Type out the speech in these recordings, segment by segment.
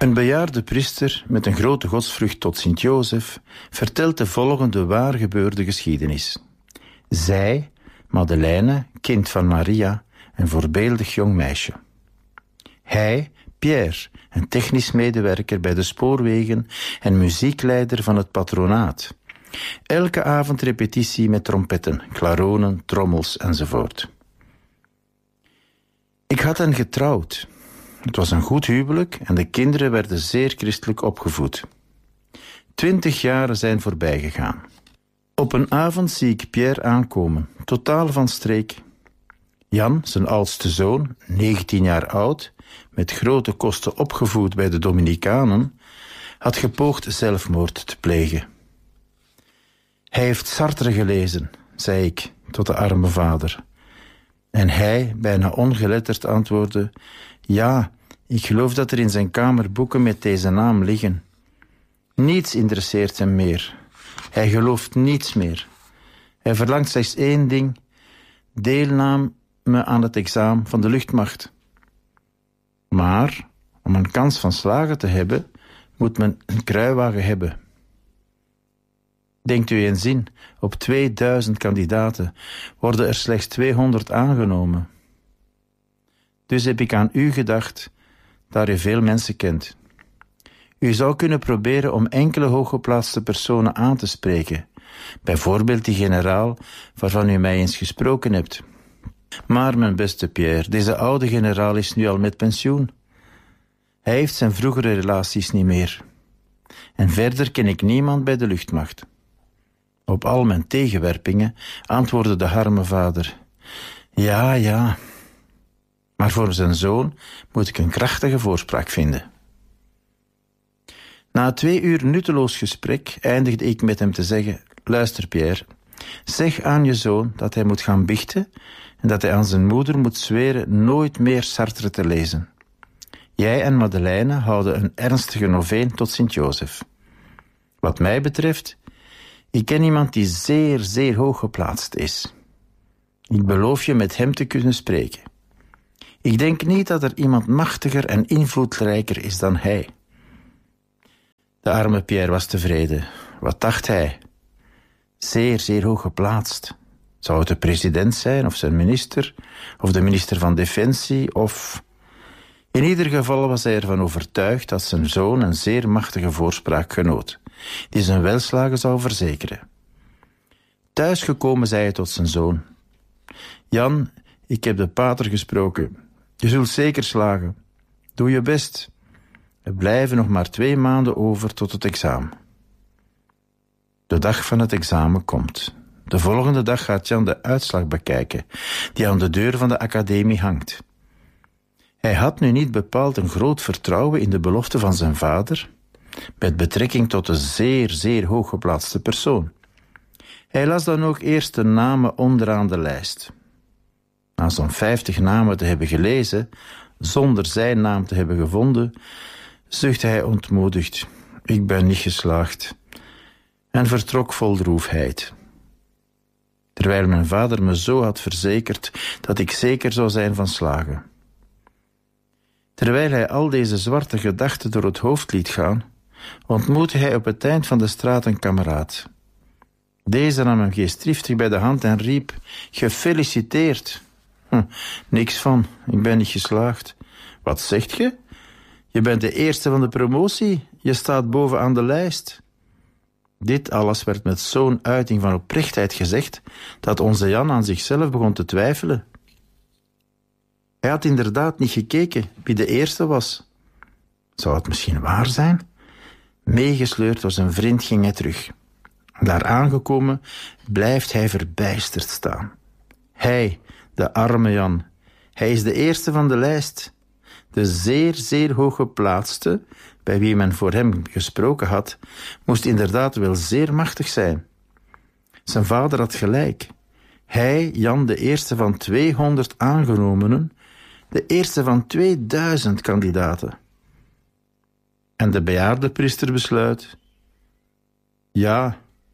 Een bejaarde priester met een grote godsvrucht tot Sint-Jozef vertelt de volgende waar gebeurde geschiedenis. Zij, Madeleine, kind van Maria, een voorbeeldig jong meisje. Hij, Pierre, een technisch medewerker bij de spoorwegen en muziekleider van het patronaat. Elke avond repetitie met trompetten, klaronen, trommels enzovoort. Ik had hen getrouwd. Het was een goed huwelijk en de kinderen werden zeer christelijk opgevoed. 20 jaar zijn voorbij gegaan. Op een avond zie ik Pierre aankomen, totaal van streek. Jan, zijn oudste zoon, 19 jaar oud, met grote kosten opgevoed bij de Dominicanen, had gepoogd zelfmoord te plegen. Hij heeft Sartre gelezen, zei ik tot de arme vader. En hij, bijna ongeletterd, antwoordde: ja, ik geloof dat er in zijn kamer boeken met deze naam liggen. Niets interesseert hem meer. Hij gelooft niets meer. Hij verlangt slechts één ding: deelname aan het examen van de luchtmacht. Maar om een kans van slagen te hebben, moet men een kruiwagen hebben. Denkt u eens in, op 2000 kandidaten worden er slechts 200 aangenomen. Dus heb ik aan u gedacht, daar u veel mensen kent. U zou kunnen proberen om enkele hooggeplaatste personen aan te spreken. Bijvoorbeeld die generaal waarvan u mij eens gesproken hebt. Maar mijn beste Pierre, deze oude generaal is nu al met pensioen. Hij heeft zijn vroegere relaties niet meer. En verder ken ik niemand bij de luchtmacht. Op al mijn tegenwerpingen antwoordde de arme vader: ja, maar voor zijn zoon moet ik een krachtige voorspraak vinden. Na 2 uur nutteloos gesprek eindigde ik met hem te zeggen: luister Pierre, zeg aan je zoon dat hij moet gaan biechten en dat hij aan zijn moeder moet zweren nooit meer Sartre te lezen. Jij en Madeleine houden een ernstige noveen tot Sint-Jozef. Wat mij betreft, ik ken iemand die zeer, zeer hoog geplaatst is. Ik beloof je met hem te kunnen spreken. Ik denk niet dat er iemand machtiger en invloedrijker is dan hij. De arme Pierre was tevreden. Wat dacht hij? Zeer, zeer hoog geplaatst. Zou het de president zijn, of zijn minister, of de minister van Defensie, of... In ieder geval was hij ervan overtuigd dat zijn zoon een zeer machtige voorspraak genoot, die zijn welslagen zou verzekeren. Thuisgekomen zei hij tot zijn zoon: Jan, ik heb de pater gesproken. Je zult zeker slagen. Doe je best. Er blijven nog maar 2 maanden over tot het examen. De dag van het examen komt. De volgende dag gaat Jan de uitslag bekijken, die aan de deur van de academie hangt. Hij had nu niet bepaald een groot vertrouwen in de belofte van zijn vader, met betrekking tot een zeer, zeer hooggeplaatste persoon. Hij las dan ook eerst de namen onderaan de lijst. Na zo'n 50 namen te hebben gelezen, zonder zijn naam te hebben gevonden, zuchtte hij ontmoedigd: ik ben niet geslaagd, en vertrok vol droefheid. Terwijl mijn vader me zo had verzekerd dat ik zeker zou zijn van slagen. Terwijl hij al deze zwarte gedachten door het hoofd liet gaan, ontmoette hij op het eind van de straat een kameraad. Deze nam hem geestdriftig bij de hand en riep: gefeliciteerd. Niks van, ik ben niet geslaagd. Wat zegt je? Je bent de eerste van de promotie, je staat bovenaan de lijst. Dit alles werd met zo'n uiting van oprechtheid gezegd, dat onze Jan aan zichzelf begon te twijfelen. Hij had inderdaad niet gekeken wie de eerste was. Zou het misschien waar zijn? Meegesleurd door zijn vriend ging hij terug. Daar aangekomen blijft hij verbijsterd staan. Hij, de arme Jan, hij is de eerste van de lijst. De zeer, zeer hooggeplaatste, bij wie men voor hem gesproken had, moest inderdaad wel zeer machtig zijn. Zijn vader had gelijk. Hij, Jan, de eerste van 200 aangenomenen, de eerste van 2000 kandidaten. En de bejaarde priester besluit: ja,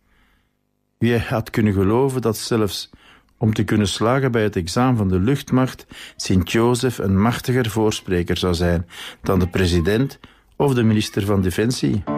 wie had kunnen geloven dat zelfs om te kunnen slagen bij het examen van de luchtmacht Sint-Jozef een machtiger voorspreker zou zijn dan de president of de minister van Defensie.